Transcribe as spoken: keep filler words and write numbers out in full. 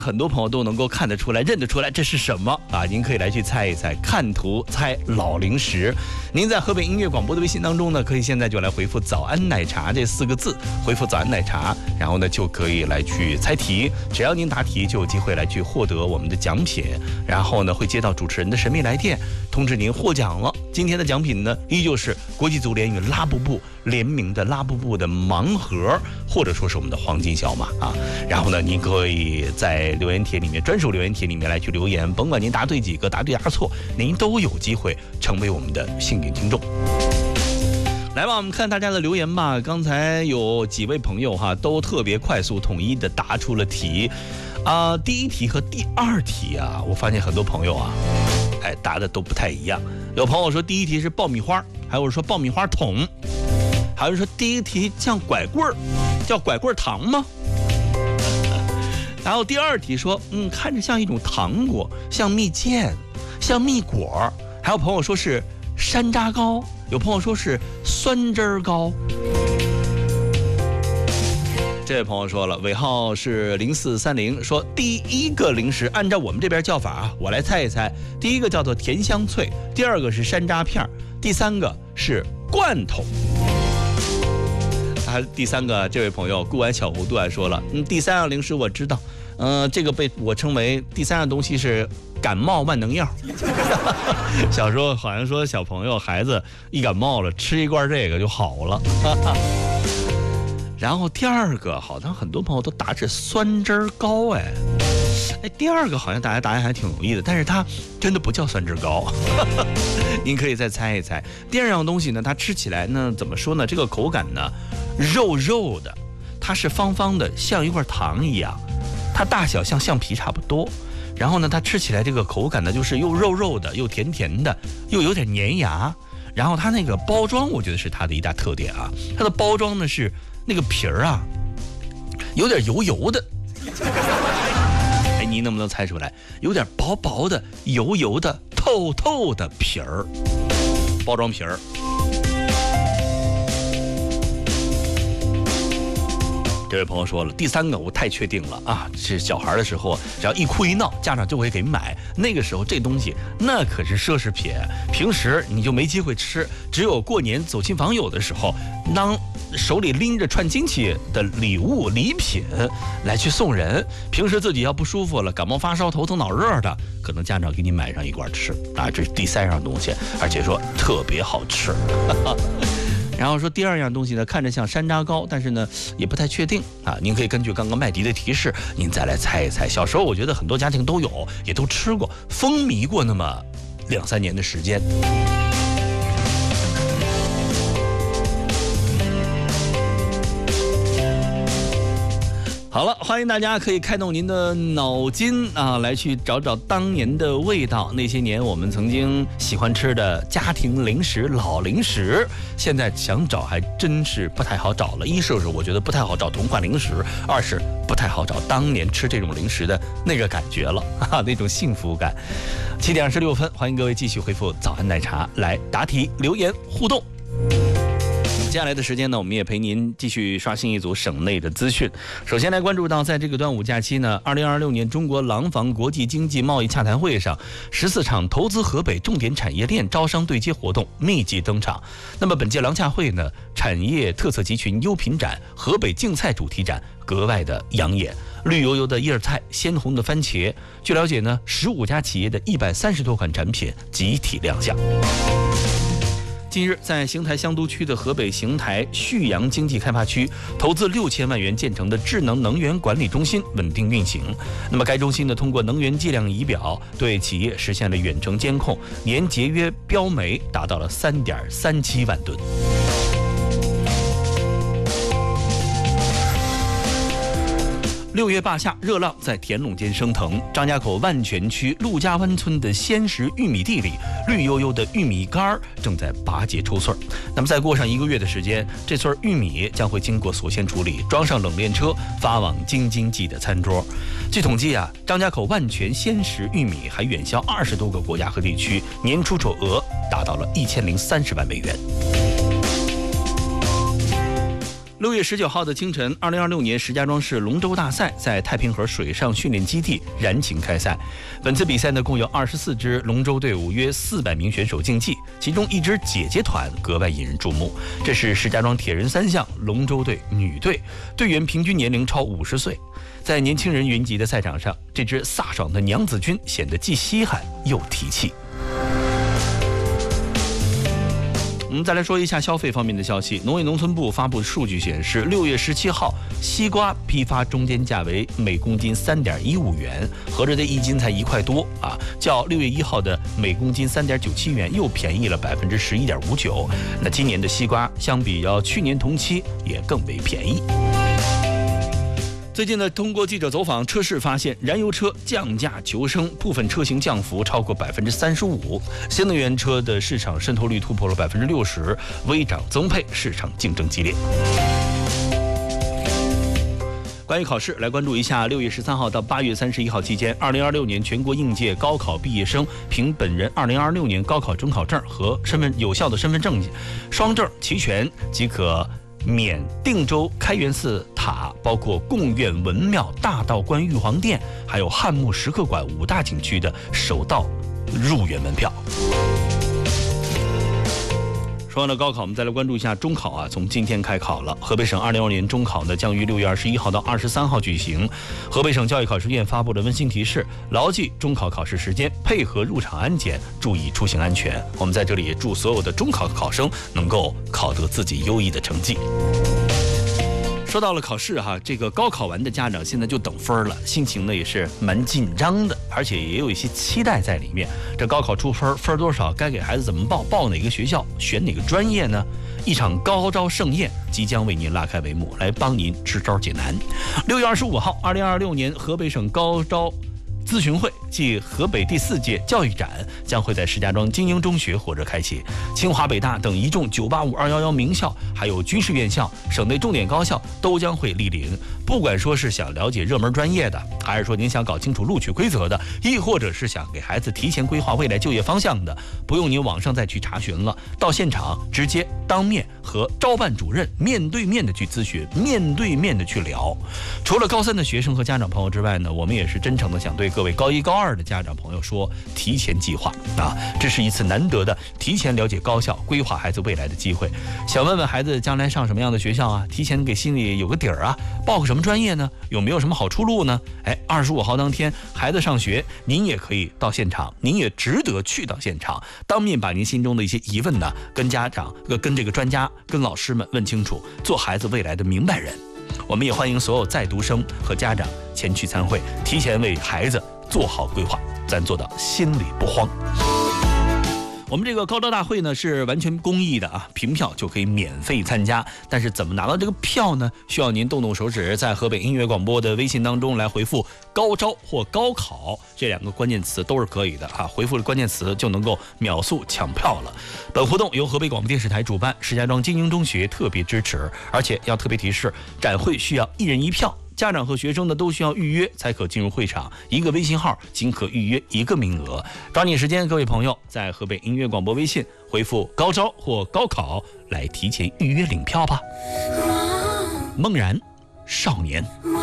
很多朋友都能够看得出来、认得出来这是什么啊？您可以来去猜一猜，看图猜老零食。您在河北音乐广播的微信当中呢，可以现在就来回复"早安奶茶"这四个字，回复"早安奶茶"，然后呢就可以来去猜题。只要您答题，就有机会来去获得我们的奖品。然后呢，会接到主持人的神秘来电，通知您获奖了。今天的奖品呢，依旧是国际足联与拉布布联名的拉布布的盲盒，或者说是我们的黄金小马啊。然后呢，您可以在留言帖里面，专属留言帖里面来去留言，甭管您答对几个，答对答错，您都有机会成为我们的幸运听众。来吧，我们看大家的留言吧。刚才有几位朋友哈，都特别快速统一的答出了题啊、呃。第一题和第二题啊，我发现很多朋友啊，哎，答的都不太一样。有朋友说第一题是爆米花，还有说爆米花桶，还有说第一题像拐棍儿，叫拐棍糖吗？然后第二题说，嗯，看着像一种糖果，像蜜饯，像蜜果。还有朋友说是山楂糕，有朋友说是酸汁儿糕。这位朋友说了，尾号是零四三零，说第一个零食按照我们这边叫法啊，我来猜一猜，第一个叫做甜香脆，第二个是山楂片，第三个是罐头。啊，第三个这位朋友顾完小糊涂还说了，嗯，第三样零食我知道，嗯、呃，这个被我称为第三样东西是感冒万能药。小时候好像说小朋友孩子一感冒了，吃一罐这个就好了。然后第二个好像很多朋友都答是酸汁糕，哎，哎，第二个好像大家答案还挺容易的，但是它真的不叫酸汁糕。您可以再猜一猜。第二样东西呢，它吃起来呢，怎么说呢？这个口感呢，肉肉的，它是方方的，像一块糖一样，它大小像橡皮差不多。然后呢，它吃起来这个口感呢，就是又肉肉的，又甜甜的，又有点粘牙。然后它那个包装，我觉得是它的一大特点啊。它的包装呢是那个皮儿啊，有点油油的。哎，你能不能猜出来？有点薄薄的、油油的、透透的皮儿，包装皮儿。这位朋友说了，第三个我太确定了啊！是小孩的时候，只要一哭一闹，家长就会给买。那个时候这东西那可是奢侈品，平时你就没机会吃，只有过年走亲访友的时候，当手里拎着串亲戚的礼物礼品来去送人。平时自己要不舒服了，感冒发烧、头疼脑热的，可能家长给你买上一罐吃啊。这是第三样东西，而且说特别好吃。然后说第二样东西呢，看着像山楂糕，但是呢也不太确定啊。您可以根据刚刚麦迪的提示，您再来猜一猜。小时候我觉得很多家庭都有，也都吃过，风靡过那么两三年的时间。好了，欢迎大家可以开动您的脑筋啊，来去找找当年的味道，那些年我们曾经喜欢吃的家庭零食、老零食，现在想找还真是不太好找了。一是我觉得不太好找同款零食，二是不太好找当年吃这种零食的那个感觉了，哈哈，那种幸福感。七点二十六分，欢迎各位继续回复早安奶茶来答题、留言互动。接下来的时间呢，我们也陪您继续刷新一组省内的资讯。首先来关注到，在这个端午假期呢，二零二六年中国廊坊国际经济贸易洽谈会上，十四场投资河北重点产业链招商对接活动密集登场。那么本届廊洽会呢，产业特色集群优品展、河北竞菜主题展格外的养眼，绿油油的叶菜，鲜红的番茄。据了解呢，十五家企业的一百三十多款产品集体亮相。近日，在邢台香都区的河北邢台旭阳经济开发区投资六千万元建成的智能能源管理中心稳定运行。那么，该中心呢，通过能源计量仪表对企业实现了远程监控，年节约标煤达到了三点三七万吨。六月罢夏，热浪在田垄间升腾。张家口万泉区陆家湾村的鲜食玉米地里，绿油油的玉米杆正在拔节抽穗儿。那么再过上一个月的时间，这穗玉米将会经过锁鲜处理，装上冷链车，发往京津冀的餐桌。据统计啊，张家口万泉鲜食玉米还远销二十多个国家和地区，年出口额达到了一千零三十万美元。 六月十九号的清晨，二零二六年石家庄市龙舟大赛在太平河水上训练基地燃情开赛。本次比赛呢，共有二十四支龙舟队伍，约四百名选手竞技，其中一支姐姐团格外引人注目。这是石家庄铁人三项龙舟队女队，队员平均年龄超五十岁。在年轻人云集的赛场上，这支飒爽的娘子军显得既稀罕又提气。我们再来说一下消费方面的消息。农业农村部发布数据显示，六月十七号，西瓜批发中间价为每公斤三点一五元，合着这一斤才一块多啊，较六月一号的每公斤三点九七元又便宜了百分之十一点五九。那今年的西瓜相比较去年同期也更为便宜。最近呢，通过记者走访车市发现，燃油车降价求生，部分车型降幅超过百分之三十五。新能源车的市场渗透率突破了百分之六十，微涨增配，市场竞争激烈。关于考试，来关注一下六月十三号到八月三十一号期间，二零二六年全国应届高考毕业生凭本人二零二六年高考准考证和身份有效的身份证双证齐全即可免定州开元寺塔，包括贡院文庙、大道观玉皇殿，还有汉墓石刻馆五大景区的首道入园门票。说完了高考，我们再来关注一下中考啊，从今天开考了。河北省二零二六年中考呢，将于六月二十一号到二十三号举行。河北省教育考试院发布了温馨提示，牢记中考考试时间，配合入场安检，注意出行安全。我们在这里也祝所有的中考考生能够考得自己优异的成绩。说到了考试哈，这个高考完的家长现在就等分了，心情呢也是蛮紧张的，而且也有一些期待在里面。这高考出分，分多少，该给孩子怎么报，报哪个学校，选哪个专业呢？一场高招盛宴即将为您拉开帷幕，来帮您支招解难。六月二十五号，二零二六年河北省高招咨询会暨河北第四届教育展将会在石家庄精英中学火热开启，清华、北大等一众九八五、二一一名校，还有军事院校、省内重点高校都将会莅临。不管说是想了解热门专业的，还是说您想搞清楚录取规则的，亦或者是想给孩子提前规划未来就业方向的，不用您网上再去查询了，到现场直接当面和招办主任面对面的去咨询，面对面的去聊。除了高三的学生和家长朋友之外呢，我们也是真诚的想对各位高一高二的家长朋友说，提前计划啊，这是一次难得的提前了解高校、规划孩子未来的机会。想问问孩子将来上什么样的学校啊，提前给心里有个底儿啊，报个什么专业呢？有没有什么好出路呢？哎，二十五号当天孩子上学，您也可以到现场，您也值得去到现场，当面把您心中的一些疑问呢，跟家长、跟这个专家、跟老师们问清楚，做孩子未来的明白人。我们也欢迎所有在读生和家长前去参会，提前为孩子做好规划，咱做到心里不慌。我们这个高招大会呢是完全公益的啊，凭票就可以免费参加。但是怎么拿到这个票呢？需要您动动手指，在河北音乐广播的微信当中来回复“高招”或“高考”这两个关键词都是可以的啊，回复了关键词就能够秒速抢票了。本活动由河北广播电视台主办，石家庄精英中学特别支持，而且要特别提示，展会需要一人一票。家长和学生呢都需要预约才可进入会场，一个微信号仅可预约一个名额。抓紧时间，各位朋友在河北音乐广播微信回复“高招”或“高考”来提前预约领票吧。梦然少年。